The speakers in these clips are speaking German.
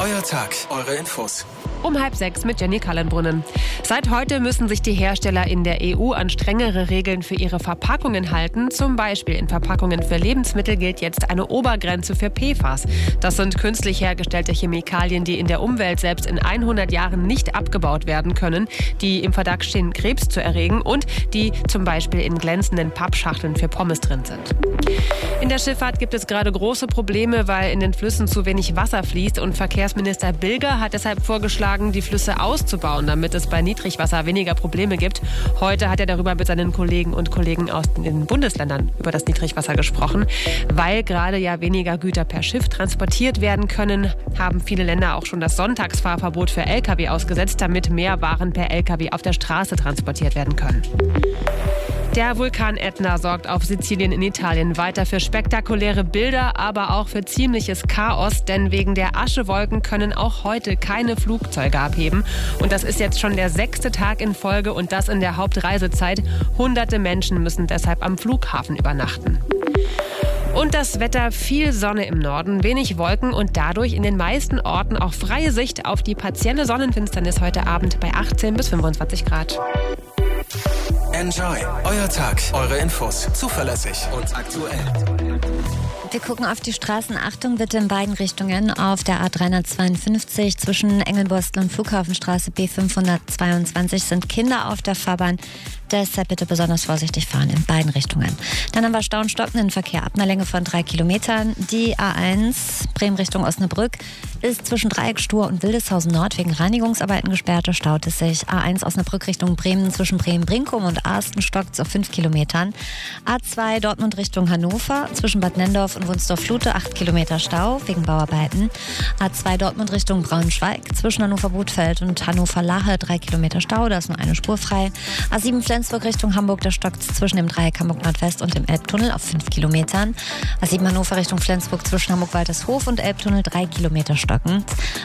euer Tag, eure Infos. Um 5:30 mit Jenny Kallenbrunnen. Seit heute müssen sich die Hersteller in der EU an strengere Regeln für ihre Verpackungen halten. Zum Beispiel in Verpackungen für Lebensmittel gilt jetzt eine Obergrenze für PFAS. Das sind künstlich hergestellte Chemikalien, die in der Umwelt selbst in 100 Jahren nicht abgebaut werden können, die im Verdacht stehen, Krebs zu erregen und die zum Beispiel in glänzenden Pappschachteln für Pommes drin sind. In der Schifffahrt gibt es gerade große Probleme, weil in den Flüssen zu wenig Wasser fließt und Verkehrsminister Bilger hat deshalb vorgeschlagen, die Flüsse auszubauen, damit es bei Niedrigwasser weniger Probleme gibt. Heute hat er darüber mit seinen Kollegen aus den Bundesländern über das Niedrigwasser gesprochen. Weil gerade ja weniger Güter per Schiff transportiert werden können, haben viele Länder auch schon das Sonntagsfahrverbot für Lkw ausgesetzt, damit mehr Waren per Lkw auf der Straße transportiert werden können. Der Vulkan Ätna sorgt auf Sizilien in Italien weiter für spektakuläre Bilder, aber auch für ziemliches Chaos, denn wegen der Aschewolken können auch heute keine Flugzeuge abheben. Und das ist jetzt schon der 6. Tag in Folge und das in der Hauptreisezeit. Hunderte Menschen müssen deshalb am Flughafen übernachten. Und das Wetter, viel Sonne im Norden, wenig Wolken und dadurch in den meisten Orten auch freie Sicht auf die partielle Sonnenfinsternis heute Abend bei 18 bis 25 Grad. Enjoy, euer Tag, eure Infos, zuverlässig und aktuell. Wir gucken auf die Straßen. Achtung bitte in beiden Richtungen. Auf der A352 zwischen Engelbostel und Flughafenstraße B522 sind Kinder auf der Fahrbahn. Deshalb bitte besonders vorsichtig fahren in beiden Richtungen. Dann haben wir Stau und stockenden Verkehr ab einer Länge von 3 Kilometern. Die A1 Bremen Richtung Osnabrück ist zwischen Dreieckstuhr und Wildeshausen Nord wegen Reinigungsarbeiten gesperrt. Da staut es sich. A1 Osnabrück Richtung Bremen zwischen Bremen-Brinkum und Arsten stockt es auf 5 Kilometern. A2 Dortmund Richtung Hannover zwischen Bad Nennendorf und Wunsdorf-Flute 8 Kilometer Stau wegen Bauarbeiten. A2 Dortmund Richtung Braunschweig zwischen Hannover-Bothfeld und Hannover-Lahe 3 Kilometer Stau. Da ist nur eine Spur frei. A7 Flensburg Richtung Hamburg, da stockt es zwischen dem Dreieck Hamburg Nordwest und dem Elbtunnel auf 5 Kilometern. A7 Hannover Richtung Flensburg zwischen Hamburg-Waltershof und Elbtunnel 3 Kilometer stocken.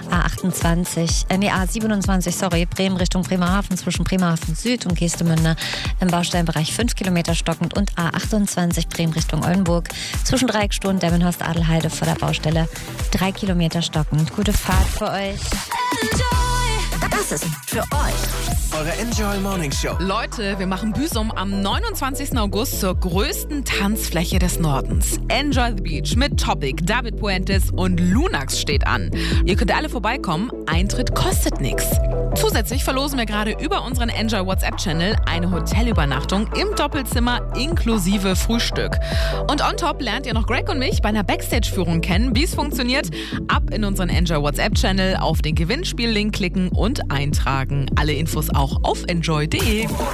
A27, Bremen Richtung Bremerhaven zwischen Bremerhaven Süd und Geestemünde im Baustellenbereich 5 Kilometer stockend und A28 Bremen Richtung Oldenburg zwischen Dreieckstuhl und Demmenhorst-Adelheide vor der Baustelle 3 Kilometer stockend. Gute Fahrt für euch. Das ist für euch Eure Enjoy Morning Show. Leute, wir machen Büsum am 29. August zur größten Tanzfläche des Nordens. Enjoy the Beach mit Topic, David Puentes und Lunax steht an. Ihr könnt alle vorbeikommen, Eintritt kostet nichts. Zusätzlich verlosen wir gerade über unseren Enjoy WhatsApp-Channel eine Hotelübernachtung im Doppelzimmer inklusive Frühstück. Und on top lernt ihr noch Greg und mich bei einer Backstage-Führung kennen. Wie es funktioniert, ab in unseren Enjoy WhatsApp-Channel, auf den Gewinnspiel-Link klicken und eintragen. Alle Infos auch auf enjoy.de.